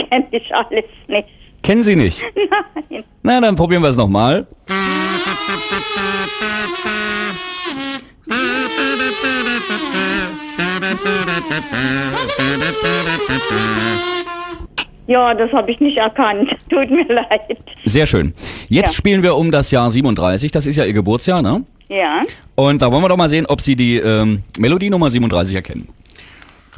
kenne ich alles nicht. Kennen Sie nicht? Nein. Na, dann probieren wir es nochmal. Ja, das habe ich nicht erkannt. Tut mir leid. Sehr schön. Jetzt Ja. spielen wir um das Jahr 37. Das ist ja Ihr Geburtsjahr, ne? Ja. Und da wollen wir doch mal sehen, ob Sie die Melodienummer 37 erkennen.